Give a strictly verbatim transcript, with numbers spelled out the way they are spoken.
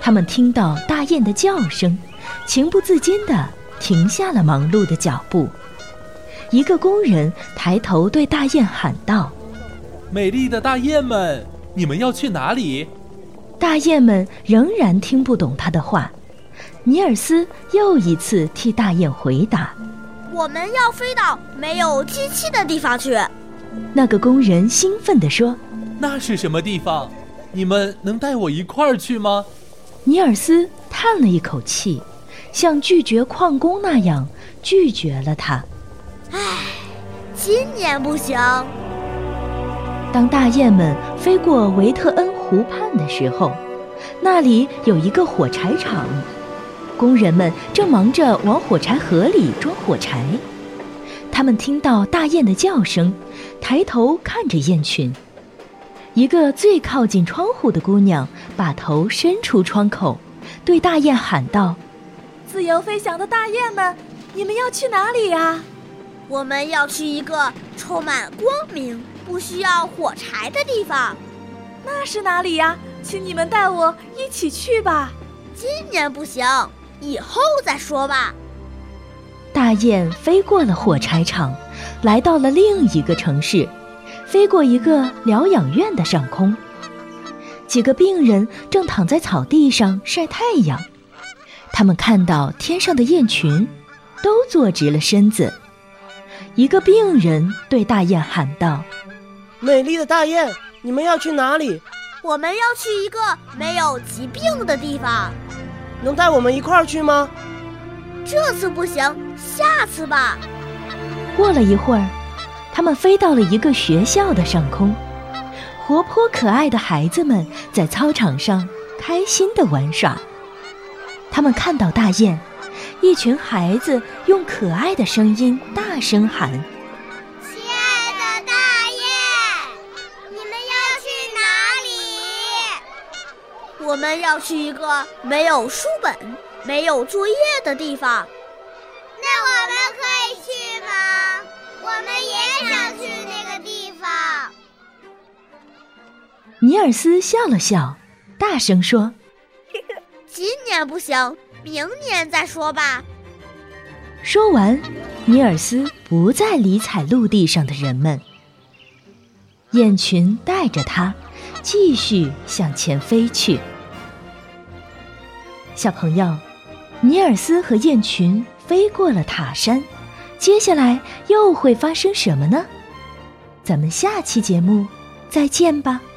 他们听到大雁的叫声，情不自禁地停下了忙碌的脚步。一个工人抬头对大雁喊道： 美丽的大雁们，你们要去哪里？ 大雁们仍然听不懂他的话。尼尔斯又一次替大雁回答： 我们要飞到没有机器的地方去。 那个工人兴奋地说： 那是什么地方？你们能带我一块儿去吗？ 尼尔斯叹了一口气，像拒绝矿工那样拒绝了他。 唉，今年不行。 当大雁们飞过维特恩湖畔的时候，那里有一个火柴厂，工人们正忙着往火柴盒里装火柴。他们听到大雁的叫声，抬头看着雁群。一个最靠近窗户的姑娘把头伸出窗口，对大雁喊道： 自由飞翔的大雁们，你们要去哪里呀？ 我们要去一个充满光明、不需要火柴的地方。 那是哪里呀？请你们带我一起去吧。 今年不行，以后再说吧。 大雁飞过了火柴厂，来到了另一个城市，飞过一个疗养院的上空。几个病人正躺在草地上晒太阳，他们看到天上的雁群，都坐直了身子。一个病人对大雁喊道： 美丽的大雁，你们要去哪里？ 我们要去一个没有疾病的地方。 能带我们一块儿去吗？ 这次不行，下次吧。 过了一会儿，他们飞到了一个学校的上空，活泼可爱的孩子们在操场上开心地玩耍。他们看到大雁，一群孩子用可爱的声音大声喊： 亲爱的大雁，你们要去哪里？我们要去一个没有书本、没有作业的地方。 那我们可以去吗？我们也想去那个地方。 尼尔斯笑了笑，大声说： 今年不行，明年再说吧。 说完，尼尔斯不再理睬陆地上的人们。雁群带着他继续向前飞去。小朋友，尼尔斯和雁群飞过了塔山，接下来又会发生什么呢？咱们下期节目再见吧。